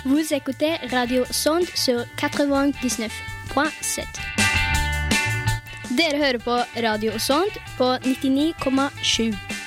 Vous écoutez Radio Sond sur 99.7. Dere hører på Radio Sond på 99,7.